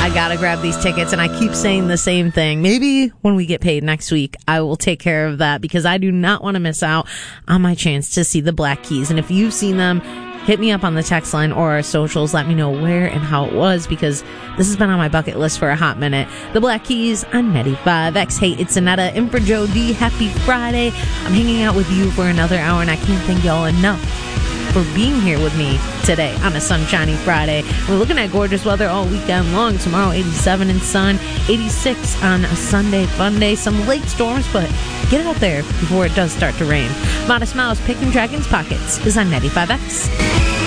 I gotta grab these tickets, and I keep saying the same thing. Maybe when we get paid next week, I will take care of that because I do not want to miss out on my chance to see the Black Keys. And if you've seen them, hit me up on the text line or our socials. Let me know where and how it was because this has been on my bucket list for a hot minute. The Black Keys on 95X. Hey, it's Annetta in for Joe D. Happy Friday. I'm hanging out with you for another hour, and I can't thank y'all enough for being here with me today on a sunshiny Friday. We're looking at gorgeous weather all weekend long. Tomorrow, 87 and sun, 86 on a Sunday fun day. Some late storms, but get out there before it does start to rain. Modest Mouse, Picking Dragons Pockets is on 95X.